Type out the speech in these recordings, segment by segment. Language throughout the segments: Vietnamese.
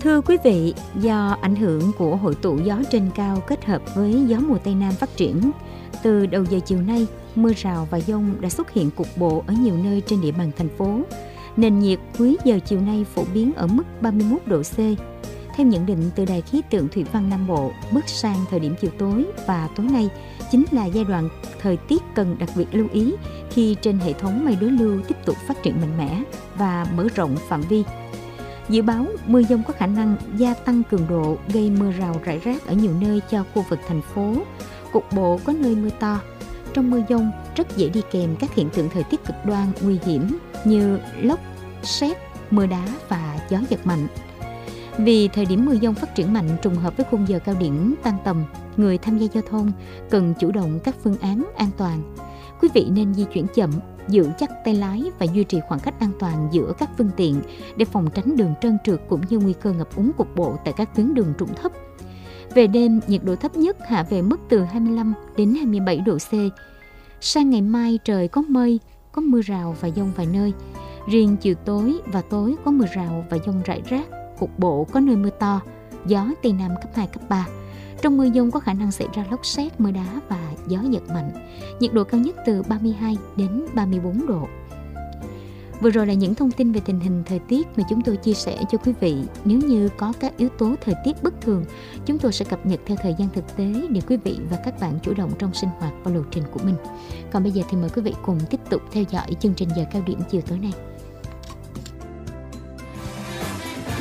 Thưa quý vị, do ảnh hưởng của hội tụ gió trên cao kết hợp với gió mùa Tây Nam phát triển, từ đầu giờ chiều nay, mưa rào và dông đã xuất hiện cục bộ ở nhiều nơi trên địa bàn thành phố. Nền nhiệt cuối giờ chiều nay phổ biến ở mức 31 độ C. Theo nhận định từ Đài khí tượng thủy văn Nam Bộ, bước sang thời điểm chiều tối và tối nay chính là giai đoạn thời tiết cần đặc biệt lưu ý khi trên hệ thống mây đối lưu tiếp tục phát triển mạnh mẽ và mở rộng phạm vi. Dự báo mưa dông có khả năng gia tăng cường độ, gây mưa rào rải rác ở nhiều nơi cho khu vực thành phố. Cục bộ có nơi mưa to. Trong mưa dông rất dễ đi kèm các hiện tượng thời tiết cực đoan nguy hiểm như lốc, sét, mưa đá và gió giật mạnh. Vì thời điểm mưa dông phát triển mạnh trùng hợp với khung giờ cao điểm tan tầm, người tham gia giao thông cần chủ động các phương án an toàn. Quý vị nên di chuyển chậm, giữ chắc tay lái và duy trì khoảng cách an toàn giữa các phương tiện để phòng tránh đường trơn trượt cũng như nguy cơ ngập úng cục bộ tại các tuyến đường trũng thấp. Về đêm, nhiệt độ thấp nhất hạ về mức từ 25 đến 27 độ C. Sang ngày mai trời có mây, có mưa rào và dông vài nơi. Riêng chiều tối và tối có mưa rào và dông rải rác, cục bộ có nơi mưa to, gió Tây Nam cấp 2, cấp 3. Trong mưa dông có khả năng xảy ra lốc sét, mưa đá và gió giật mạnh. Nhiệt độ cao nhất từ 32 đến 34 độ. Vừa rồi là những thông tin về tình hình thời tiết mà chúng tôi chia sẻ cho quý vị. Nếu như có các yếu tố thời tiết bất thường, chúng tôi sẽ cập nhật theo thời gian thực tế để quý vị và các bạn chủ động trong sinh hoạt và lộ trình của mình. Còn bây giờ thì mời quý vị cùng tiếp tục theo dõi chương trình giờ cao điểm chiều tối nay.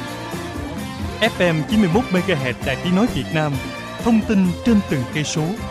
FM 91 MHz Đài Tiếng nói Việt Nam, thông tin trên từng cây số.